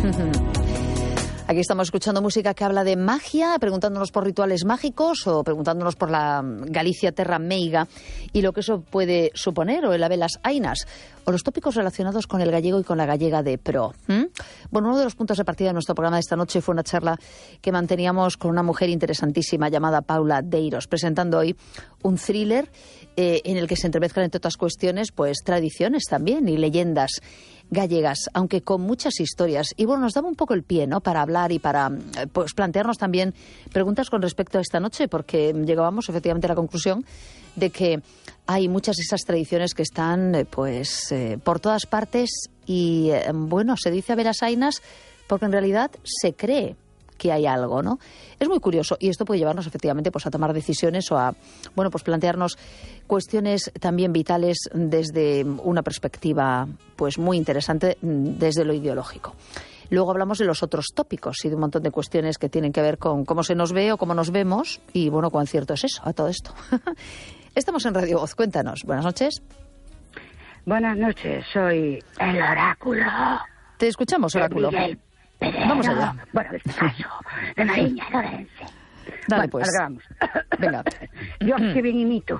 Aquí estamos escuchando música que habla de magia, preguntándonos por rituales mágicos o preguntándonos por la Galicia Terra Meiga y lo que eso puede suponer, o el Habelas Ainas, o los tópicos relacionados con el gallego y con la gallega de pro. Bueno, uno de los puntos de partida de nuestro programa de esta noche fue una charla que manteníamos con una mujer interesantísima llamada Paula Deiros, presentando hoy un thriller en el que se entremezclan, entre otras cuestiones, pues tradiciones también y leyendas gallegas, aunque con muchas historias. Y bueno, nos daba un poco el pie, ¿no?, para hablar y para pues plantearnos también preguntas con respecto a esta noche, porque llegábamos efectivamente a la conclusión de que hay muchas de esas tradiciones que están por todas partes y bueno, se dice Habelas Ainas porque en realidad se cree que hay algo, ¿no? Es muy curioso y esto puede llevarnos efectivamente pues a tomar decisiones o a, bueno, pues plantearnos cuestiones también vitales desde una perspectiva pues muy interesante desde lo ideológico. Luego hablamos de los otros tópicos y de un montón de cuestiones que tienen que ver con cómo se nos ve o cómo nos vemos y, bueno, cuán cierto es eso, a todo esto. Estamos en Radio Voz, cuéntanos. Buenas noches. Buenas noches, soy el oráculo. Te escuchamos, oráculo. Vamos allá. Bueno, en este caso, de Mariña Lorense. Dale, bueno, pues. Vamos. Venga. Yo que bien imito.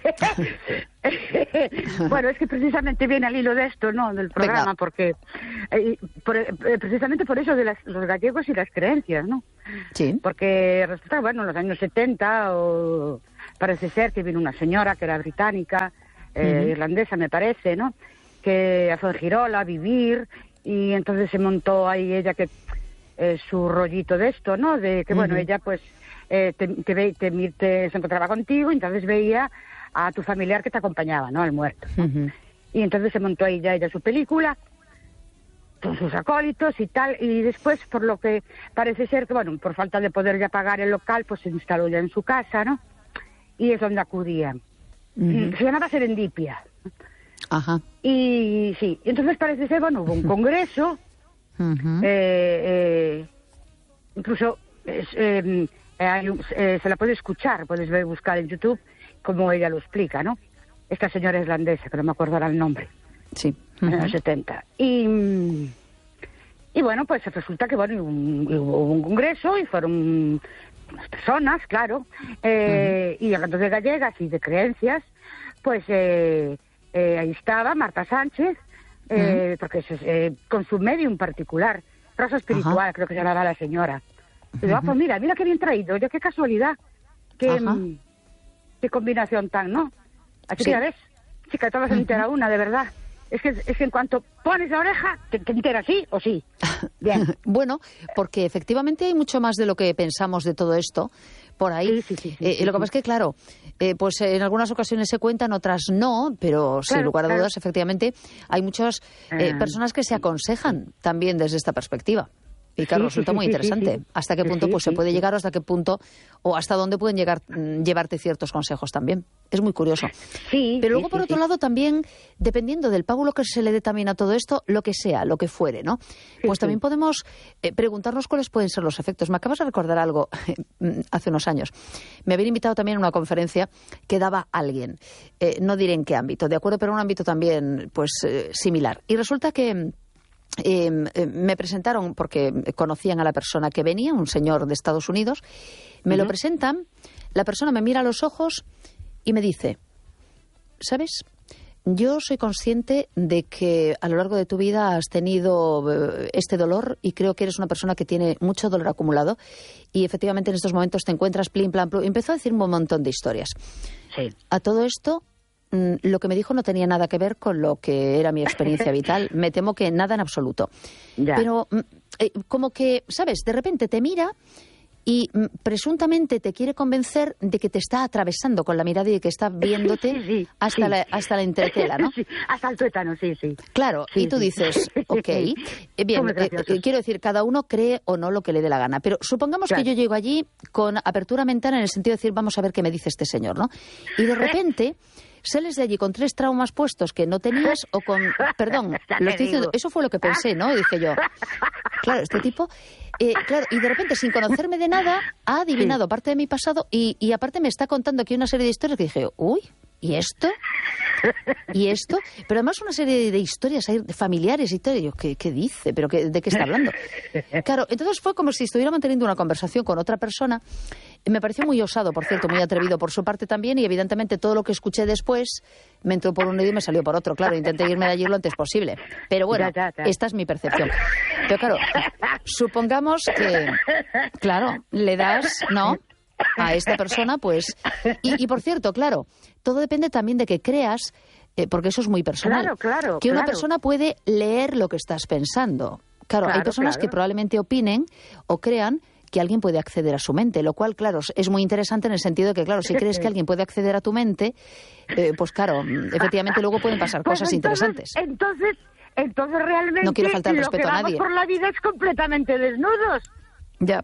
Bueno, es que precisamente viene al hilo de esto, ¿no?, del programa. Venga. Porque precisamente por eso de los gallegos y las creencias, ¿no? Sí. Porque resulta, bueno, en los años 70 parece ser que vino una señora que era británica, irlandesa me parece, ¿no?, que a Fuengirola a vivir, y entonces se montó ahí ella que su rollito de esto, ¿no?, de que bueno, ella pues se encontraba contigo y entonces veía a tu familiar que te acompañaba, ¿no?, al muerto, ¿no? Y entonces se montó ahí ella su película con sus acólitos y tal, y después, por lo que parece ser que, bueno, por falta de poder ya pagar el local, pues se instaló ya en su casa, ¿no?, y es donde acudía. Se llamaba Serendipia. Ajá. Y sí, entonces parece ser, bueno, hubo un congreso, incluso se la puede escuchar, puedes buscar en YouTube como ella lo explica, ¿no? Esta señora irlandesa, que no me acuerdo ahora el nombre. Sí. En los 70. Y bueno, pues resulta que bueno, hubo un congreso y fueron unas personas, claro, y hablando de gallegas y de creencias, pues ahí estaba Marta Sánchez, porque con su medium particular, Rosa Espiritual, creo que se llamaba la señora. Y digo, pues mira qué bien traído, oye, qué casualidad, qué combinación tan, ¿no? Así que ya ves, chica, todas se entera una, de verdad. Es que en cuanto pones la oreja, te enteras sí o sí. Bien. Bueno, porque efectivamente hay mucho más de lo que pensamos de todo esto por ahí. Sí, lo que pasa es que, claro, pues en algunas ocasiones se cuentan, otras no, pero sin lugar a dudas, efectivamente, hay muchas personas que se aconsejan también desde esta perspectiva. Y claro, resulta muy interesante. ¿Hasta qué punto pues se puede llegar o hasta qué punto o hasta dónde pueden llevarte ciertos consejos también? Es muy curioso. Pero luego, por otro lado, también, dependiendo del pábulo que se le dé también a todo esto, lo que sea, lo que fuere, ¿no? Pues también podemos preguntarnos cuáles pueden ser los efectos. Me acabas de recordar algo hace unos años. Me habían invitado también a una conferencia que daba alguien. No diré en qué ámbito, ¿de acuerdo? Pero en un ámbito también, pues, similar. Y resulta que me presentaron, porque conocían a la persona que venía, un señor de Estados Unidos, me lo presentan, la persona me mira a los ojos y me dice, ¿sabes? Yo soy consciente de que a lo largo de tu vida has tenido este dolor y creo que eres una persona que tiene mucho dolor acumulado y efectivamente en estos momentos te encuentras plin, plan, plum. Empezó a decir un montón de historias. Sí. A todo esto, lo que me dijo no tenía nada que ver con lo que era mi experiencia vital. Me temo que nada en absoluto. Ya. Pero como que, ¿sabes? De repente te mira y presuntamente te quiere convencer de que te está atravesando con la mirada y de que está viéndote hasta la entretela, ¿no? Sí, hasta el tuétano, sí. Claro, y tú dices, ok, bien, quiero decir, cada uno cree o no lo que le dé la gana, pero supongamos que yo llego allí con apertura mental en el sentido de decir, vamos a ver qué me dice este señor, ¿no? Y de repente sales de allí con 3 traumas puestos que no tenías o con... Perdón, lo estoy diciendo, eso fue lo que pensé, ¿no? Dije yo, claro, este tipo... claro, y de repente, sin conocerme de nada, ha adivinado parte de mi pasado y aparte me está contando aquí una serie de historias que dije, uy, ¿y esto? Y esto, pero además una serie de historias ahí familiares y todo. Y yo, ¿qué dice? ¿Pero de qué está hablando? Claro, entonces fue como si estuviera manteniendo una conversación con otra persona. Me pareció muy osado, por cierto, muy atrevido por su parte también, y evidentemente todo lo que escuché después me entró por un oído y me salió por otro. Claro, intenté irme de allí lo antes posible. Pero bueno, esta es mi percepción. Pero claro, supongamos que, claro, le das, ¿no?, a esta persona, pues... Y por cierto, claro, todo depende también de que creas, porque eso es muy personal. Claro. Que una persona puede leer lo que estás pensando. Claro, hay personas que probablemente opinen o crean que alguien puede acceder a su mente, lo cual, claro, es muy interesante en el sentido de que, claro, si crees que alguien puede acceder a tu mente, pues claro, efectivamente luego pueden pasar cosas interesantes. Entonces realmente no quiero faltar el respeto lo que a nadie. vamos por la vida es completamente desnudos. Ya.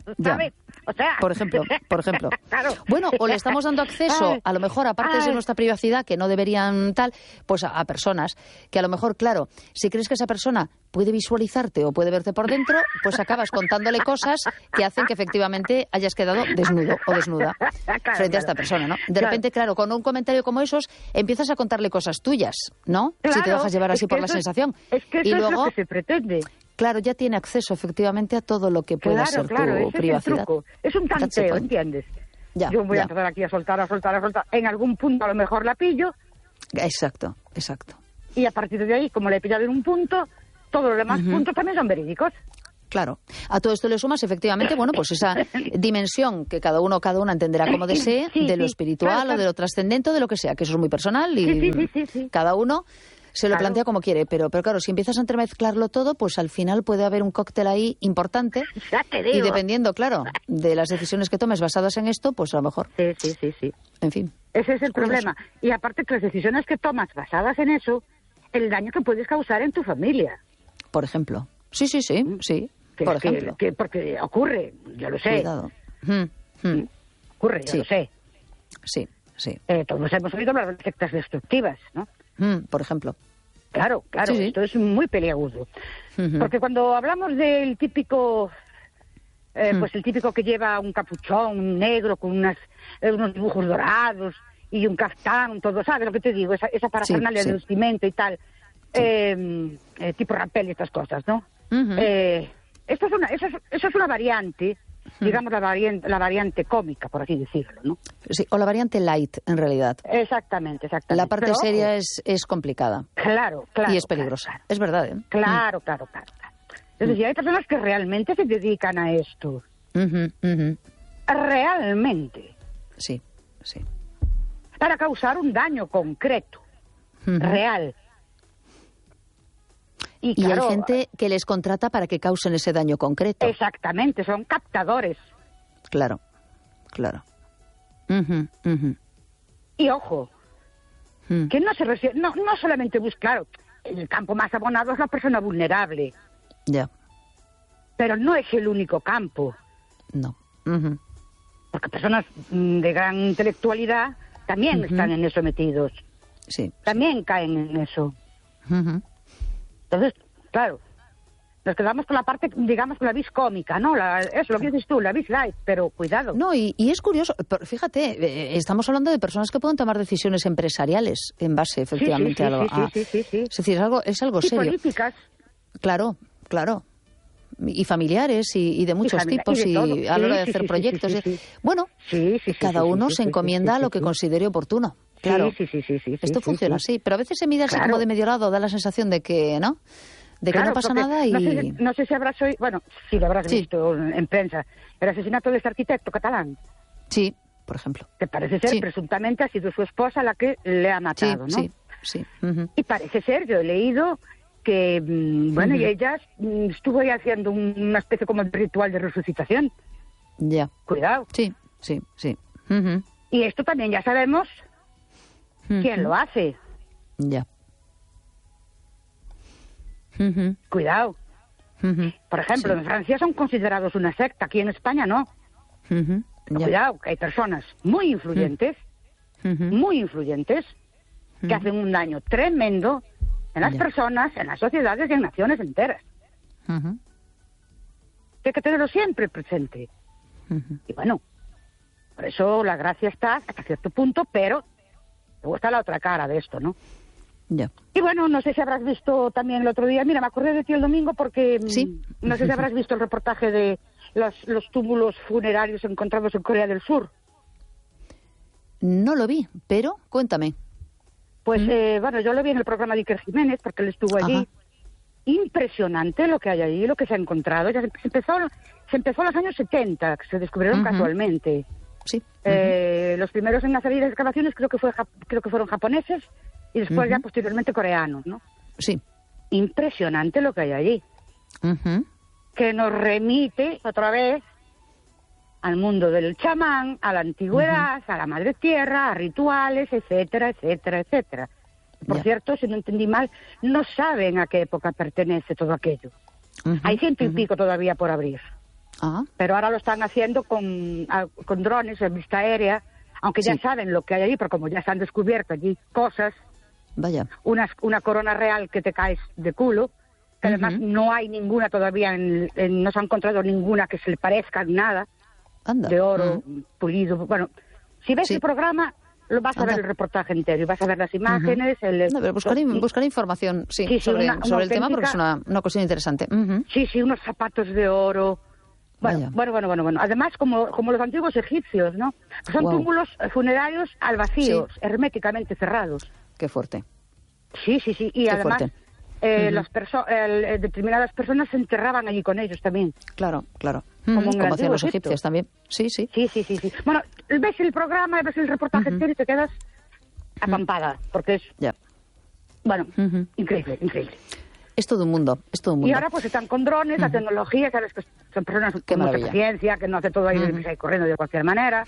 O sea... Por ejemplo. Claro. Bueno, o le estamos dando acceso, a lo mejor, a partes de nuestra privacidad que no deberían tal, pues a personas que a lo mejor, claro, si crees que esa persona puede visualizarte o puede verte por dentro, pues acabas contándole cosas que hacen que efectivamente hayas quedado desnudo o desnuda frente a esta persona, ¿no? De repente, claro, con un comentario como esos, empiezas a contarle cosas tuyas, ¿no? Claro, si te dejas llevar así por la sensación. Es que eso y luego, es lo que se pretende. Claro, ya tiene acceso efectivamente a todo lo que pueda ser tu privacidad. Es el truco. Es un tanteo, ¿entiendes? Yo voy a empezar aquí a soltar. En algún punto a lo mejor la pillo. Exacto. Y a partir de ahí, como la he pillado en un punto, todos los demás puntos también son verídicos. Claro. A todo esto le sumas, efectivamente, bueno, pues esa dimensión que cada una entenderá como desee, de lo espiritual o de lo trascendente o de lo que sea, que eso es muy personal y cada uno se lo plantea como quiere, pero claro, si empiezas a entremezclarlo todo, pues al final puede haber un cóctel ahí importante. Ya te digo. Y dependiendo, claro, de las decisiones que tomes basadas en esto, pues a lo mejor. Sí. En fin. Ese es el problema. Y aparte que las decisiones que tomas basadas en eso, el daño que puedes causar en tu familia. Por ejemplo. Sí. Por ejemplo. Porque ocurre, yo lo sé. Cuidado. Ocurre, yo lo sé. Sí. Todos hemos oído hablar de sectas destructivas, ¿no? Por ejemplo. Claro, Sí. Esto es muy peliagudo. Porque cuando hablamos del típico, pues el típico que lleva un capuchón negro con unos dibujos dorados y un caftán, todo, ¿sabes lo que te digo? Esa parafernalia de vestimenta y tal, tipo rapel y estas cosas, ¿no? Eso es una variante, digamos la variante cómica, por así decirlo, ¿no? Sí, o la variante light, en realidad. Exactamente. La parte Pero, seria es complicada. Claro. Y es peligrosa. Claro. Es verdad, ¿eh? Claro. Es decir, hay personas que realmente se dedican a esto. Realmente. Sí. Para causar un daño concreto. Real. Y claro, hay gente que les contrata para que causen ese daño concreto. Exactamente, son captadores. Claro. Y ojo, que no se refiere, no solamente claro, el campo más abonado es la persona vulnerable. Ya. Pero no es el único campo. No. Porque personas de gran intelectualidad también están en eso metidos. Sí. También caen en eso. Entonces, claro, nos quedamos con la parte, digamos, con la vis cómica, ¿no? Eso, lo que dices tú, la vis light, pero cuidado. No, y es curioso, fíjate, estamos hablando de personas que pueden tomar decisiones empresariales en base, efectivamente, a algo. Sí. Es decir, es algo y serio. Políticas. Claro. Y familiares y de muchos tipos y de a la hora de hacer proyectos. Bueno, cada uno se encomienda a lo que considere oportuno. Claro. Sí. Esto funciona así, pero a veces se mide así como de medio lado, da la sensación de que, ¿no? De que no pasa nada y... No sé si habrás oído, bueno, sí lo habrás visto en prensa, el asesinato de este arquitecto catalán. Sí, por ejemplo. Que parece ser, presuntamente, ha sido su esposa la que le ha matado, ¿no? Sí. Y parece ser, yo he leído que, y ella estuvo ahí haciendo una especie como de ritual de resucitación. Ya. Cuidado. Sí. Y esto también ya sabemos quién lo hace. Ya. Cuidado. Por ejemplo, en Francia son considerados una secta, aquí en España no. Cuidado, que hay personas muy influyentes, que hacen un daño tremendo en las personas, en las sociedades y en naciones enteras. Hay que tenerlo siempre presente. Y bueno, por eso la gracia está hasta cierto punto, pero luego está la otra cara de esto, ¿no? Ya. Y bueno, no sé si habrás visto también el otro día, mira, me acordé de ti el domingo porque Sí. No sé si habrás visto el reportaje de los túmulos funerarios encontrados en Corea del Sur. No lo vi, pero cuéntame. Pues bueno, yo lo vi en el programa de Iker Jiménez porque él estuvo allí. Ajá. Impresionante lo que hay allí, lo que se ha encontrado. Ya se empezó en los años 70, que se descubrieron casualmente. Sí. Los primeros en hacer las excavaciones creo que fueron japoneses y después ya posteriormente coreanos, ¿no? Sí. Impresionante lo que hay allí. Que nos remite otra vez al mundo del chamán, a la antigüedad, a la madre tierra, a rituales, etcétera, etcétera, etcétera. Por cierto, si no entendí mal, no saben a qué época pertenece todo aquello. Hay 100 y pico todavía por abrir. Pero ahora lo están haciendo con drones en vista aérea, aunque ya saben lo que hay allí, pero como ya se han descubierto allí cosas, vaya, una corona real que te caes de culo, que además no hay ninguna todavía, no se ha encontrado ninguna que se le parezca en nada. Anda. De oro pulido. Bueno, si ves el programa, lo vas a ver el reportaje entero y vas a ver las imágenes. No, pero buscaré información sobre el tema porque es una cuestión interesante. Sí, unos zapatos de oro. Bueno. Además, como los antiguos egipcios, ¿no? Son túmulos funerarios al vacío, herméticamente cerrados. Qué fuerte. Sí. Y además, determinadas personas se enterraban allí con ellos también. Claro. Como hacían los egipcios también. Sí. Bueno, ves el programa, ves el reportaje entero y te quedas apampada, porque es... Ya. Bueno, increíble. Es todo un mundo. Y ahora pues están con drones, la tecnología, sabes que son personas con mucha paciencia, que no hace todo ahí corriendo de cualquier manera.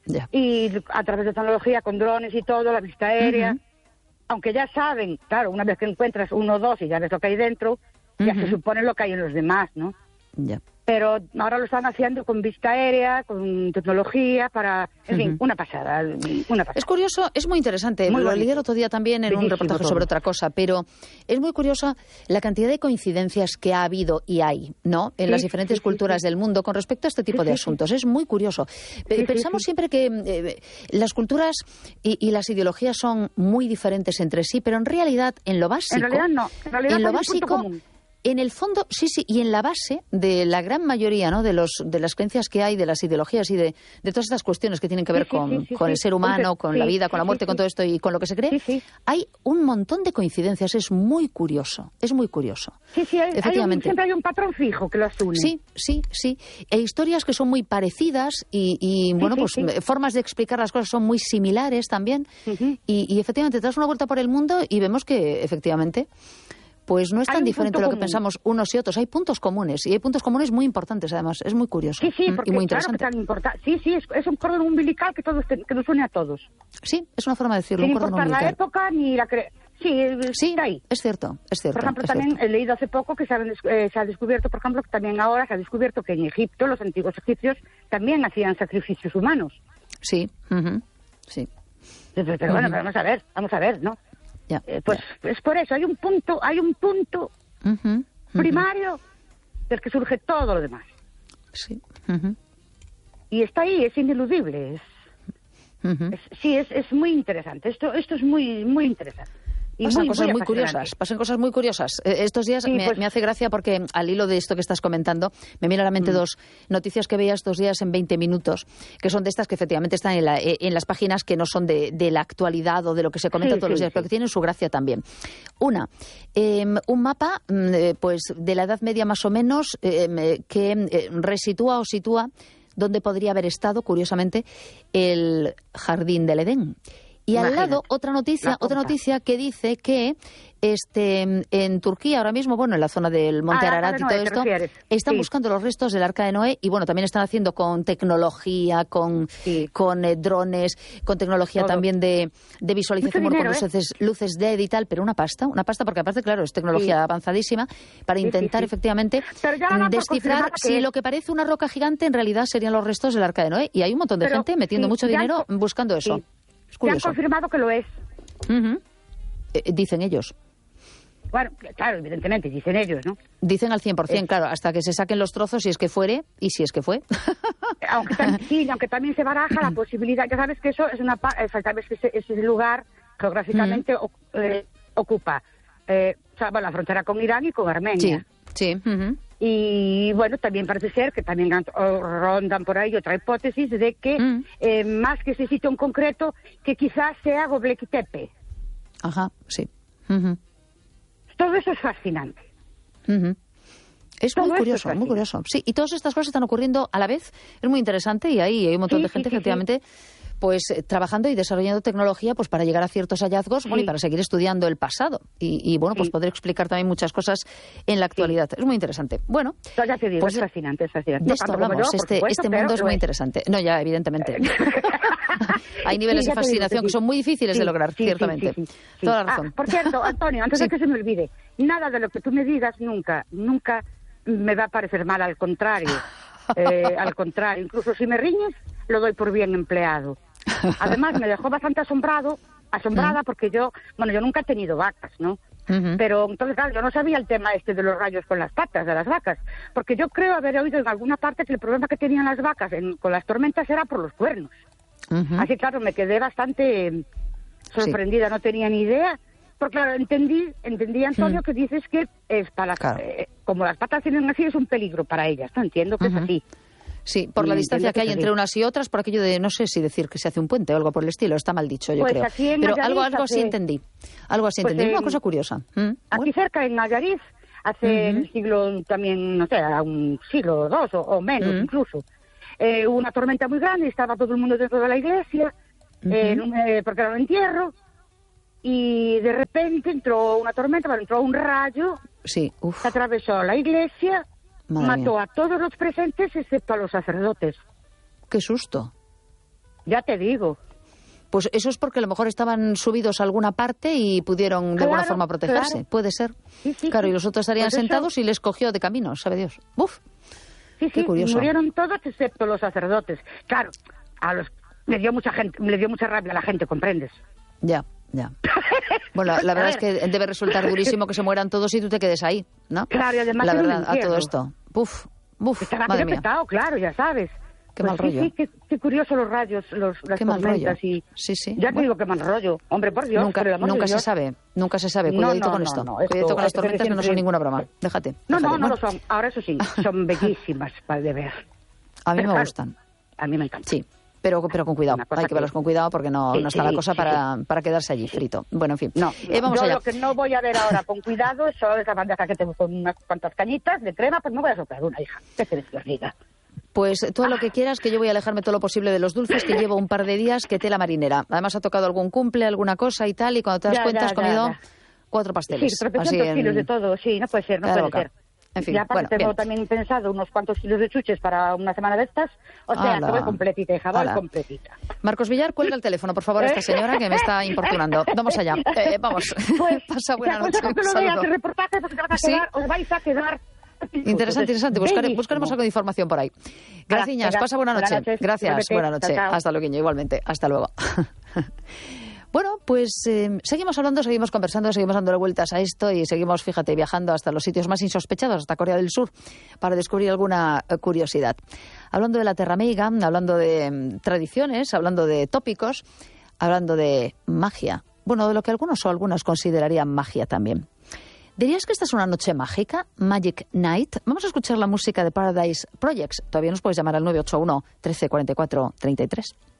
Y a través de tecnología, con drones y todo, la vista aérea... Aunque ya saben, claro, una vez que encuentras uno o dos y ya ves lo que hay dentro, ya se supone lo que hay en los demás, ¿no? Ya. Pero ahora lo están haciendo con vista aérea, con tecnología, en fin, una pasada. Es curioso, es muy interesante. Lo leí el otro día también en un reportaje sobre otra cosa, pero es muy curiosa la cantidad de coincidencias que ha habido y hay, ¿no? En las diferentes culturas del mundo con respecto a este tipo de asuntos. Es muy curioso. Pensamos siempre que las culturas y las ideologías son muy diferentes entre sí, pero en realidad, en lo básico... En realidad no. En lo básico... En el fondo, sí, y en la base de la gran mayoría, ¿no?, de las creencias que hay, de las ideologías y de todas estas cuestiones que tienen que ver con el ser humano, con la vida, con la muerte, con todo esto y con lo que se cree, hay un montón de coincidencias. Es muy curioso. Efectivamente. Siempre hay un patrón fijo que los une. Sí. E historias que son muy parecidas y formas de explicar las cosas son muy similares también. Y efectivamente, te das una vuelta por el mundo y vemos que, efectivamente... Pues no es tan diferente lo que pensamos unos y otros. Hay puntos comunes, y hay puntos comunes muy importantes, además. Es muy curioso porque, y muy interesante. Claro que tan importante. Es un cordón umbilical que nos une a todos. Sí, es una forma de decirlo, Sin un cordón importar umbilical. la época ni la Sí, está ahí. es cierto. Por ejemplo, también he leído hace poco que se ha descubierto, por ejemplo, que también ahora se ha descubierto que en Egipto los antiguos egipcios también hacían sacrificios humanos. Sí, sí. Pero bueno, vamos a ver, ¿no? Ya, pues es por eso, hay un punto primario del que surge todo lo demás. Sí. Y está ahí, es ineludible. Es muy interesante. Esto es muy interesante. Y pasan cosas muy curiosas. Estos días me hace gracia porque al hilo de esto que estás comentando me viene a la mente dos noticias que veía estos días en 20 minutos, que son de estas que efectivamente están en las páginas que no son de la actualidad o de lo que se comenta todos los días, pero que tienen su gracia también. Una, un mapa pues de la Edad Media más o menos que resitúa o sitúa donde podría haber estado, curiosamente, el Jardín del Edén. Y al lado otra noticia que dice que en Turquía ahora mismo, en la zona del Monte Ararat y todo esto, están buscando los restos del Arca de Noé y también están haciendo con tecnología, con drones, con tecnología todo. También de visualización con luces LED y tal, pero una pasta porque aparte, claro, es tecnología avanzadísima para intentar efectivamente descifrar si lo que parece una roca gigante en realidad serían los restos del Arca de Noé, y hay un montón de gente metiendo mucho dinero buscando eso. Ya han confirmado que lo es. Dicen ellos. Bueno, claro, evidentemente, dicen ellos, ¿no? Dicen al 100%, claro, hasta que se saquen los trozos, si es que fue. Aunque también se baraja la posibilidad. Ya sabes que eso es sabes que ese lugar geográficamente ocupa la frontera con Irán y con Armenia. Sí. Y bueno, también parece ser que también rondan por ahí otra hipótesis de que más que ese sitio en concreto, que quizás sea Göbekli Tepe. Ajá, sí. Todo eso es fascinante. Es muy curioso, muy curioso. Sí, y todas estas cosas están ocurriendo a la vez. Es muy interesante y ahí hay un montón de gente, efectivamente, pues trabajando y desarrollando tecnología pues para llegar a ciertos hallazgos, bueno, y para seguir estudiando el pasado y bueno, pues poder explicar también muchas cosas en la actualidad. Es muy interesante. Bueno, ya te digo, pues, es fascinante. De esto hablamos. Este mundo es muy interesante. No, ya, evidentemente. Hay niveles de fascinación que son muy difíciles de lograr, ciertamente. Toda la razón. Por cierto, Antonio, antes de que se me olvide, nada de lo que tú me digas nunca me va a parecer mal, al contrario. Al contrario, incluso si me riñes, lo doy por bien empleado. Además, me dejó bastante asombrada, porque yo nunca he tenido vacas, ¿no? Pero entonces, claro, yo no sabía el tema de los rayos con las patas de las vacas, porque yo creo haber oído en alguna parte que el problema que tenían las vacas con las tormentas era por los cuernos. Así, claro, me quedé bastante sorprendida, no tenía ni idea. Porque claro, entendí, Antonio, que dices que es para como las patas tienen así, es un peligro para ellas, ¿no? Entiendo que es así. Sí, por la distancia que hay entre unas y otras, por aquello de, no sé si decir que se hace un puente o algo por el estilo, está mal dicho, yo creo. Pero algo así entendí. Algo así entendí, una cosa curiosa. Aquí cerca, en Nayarit, hace el siglo también, no sé, un siglo o dos o menos incluso, hubo una tormenta muy grande y estaba todo el mundo dentro de la iglesia, porque era un entierro. Y de repente entró una tormenta, entró un rayo que atravesó la iglesia, mató a todos los presentes excepto a los sacerdotes. ¡Qué susto! Ya te digo. Pues eso es porque a lo mejor estaban subidos a alguna parte y pudieron de alguna forma protegerse. Puede ser. Claro, y los otros estarían sentados y les cogió de camino, sabe Dios. ¡Uf! Qué curioso. Murieron todos excepto los sacerdotes. Claro, le dio mucha rabia a la gente, ¿comprendes? Ya. Bueno, la verdad es que debe resultar durísimo que se mueran todos y tú te quedes ahí, ¿no? Claro, y además la verdad, a todo esto. Estará madre mía. petado, claro, ya sabes. Qué mal rollo. Sí, qué curioso los rayos, las tormentas. Y sí. Ya te digo qué mal rollo. Hombre, por Dios. Nunca se sabe. Cuidadito con esto. Cuidadito con las tormentas, que no son ninguna broma. Déjate. No lo son. Ahora eso sí, son bellísimas de ver. A mí me gustan. A mí me encantan. Sí. Pero con cuidado, hay que verlos con cuidado porque no está la cosa para quedarse allí frito. Bueno, en fin. Vamos allá. Lo que no voy a ver ahora con cuidado es solo esa bandeja que tengo con unas cuantas cañitas de crema, pues no voy a soplar una, hija. ¿Qué quieres que os diga? Pues todo lo que quieras, que yo voy a alejarme todo lo posible de los dulces, que llevo un par de días que tela marinera. Además ha tocado algún cumple, alguna cosa y tal, y cuando te das cuenta has comido 4 pasteles. Sí, 300 kilos de todo, sí, no puede ser, puede ser. En fin, y aparte tengo también pensado unos cuantos kilos de chuches para una semana de estas. O sea, que voy completita, hija, voy completita. Marcos Villar, cuelga el teléfono, por favor, a esta señora que me está importunando. Vamos allá. Vamos. Pues, pasa buena noche. Que lo veas el reportaje, porque os vais a quedar... Interesante. Buscaremos algo de información por ahí. Gracias, pasa buena noche. Gracias, buena noche. Hasta luego, igualmente. Hasta luego. Bueno, pues seguimos hablando, seguimos conversando, seguimos dándole vueltas a esto y seguimos, fíjate, viajando hasta los sitios más insospechados, hasta Corea del Sur, para descubrir alguna curiosidad. Hablando de la Terra Meiga, hablando de tradiciones, hablando de tópicos, hablando de magia. Bueno, de lo que algunos o algunas considerarían magia también. ¿Dirías que esta es una noche mágica? Magic Night. Vamos a escuchar la música de Paradise Projects. Todavía nos puedes llamar al 981 13 44 33.